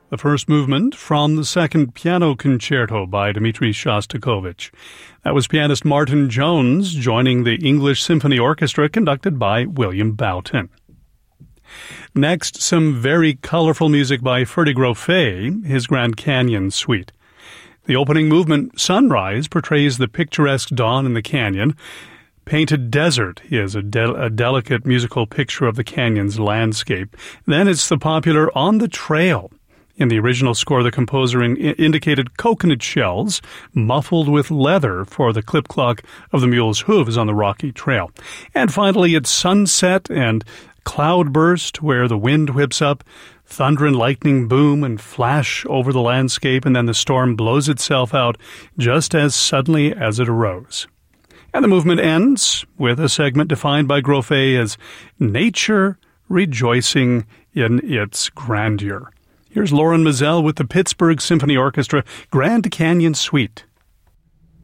The first movement from the second piano concerto by Dmitri Shostakovich. That was pianist Martin Jones joining the English Symphony Orchestra conducted by William Boughton. Next, some very colorful music by Ferdy Grofé, his Grand Canyon Suite. The opening movement, Sunrise, portrays the picturesque dawn in the canyon. Painted Desert is a delicate musical picture of the canyon's landscape. Then it's the popular On the Trail. In the original score, the composer indicated coconut shells muffled with leather for the clip-clop of the mule's hooves on the rocky trail. And finally, it's Sunset and Cloudburst, where the wind whips up, thunder and lightning boom and flash over the landscape, and then the storm blows itself out just as suddenly as it arose. And the movement ends with a segment defined by Grofé as nature rejoicing in its grandeur. Here's Loren Maazel with the Pittsburgh Symphony Orchestra Grand Canyon Suite.